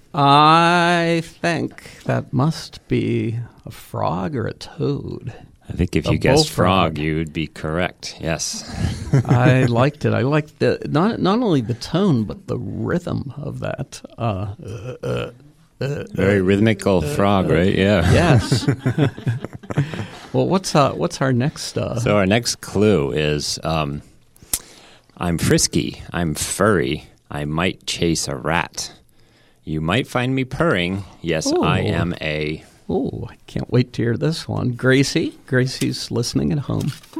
I think that must be a frog or a toad. I think if you guessed frog, you would be correct. Yes. I liked it. I liked not only the tone, but the rhythm of that. Very rhythmical frog, right? Yeah. Yes. Well, what's our next? So our next clue is I'm frisky, I'm furry, I might chase a rat. You might find me purring. Yes, Ooh. I am a... Oh, I can't wait to hear this one. Gracie's listening at home.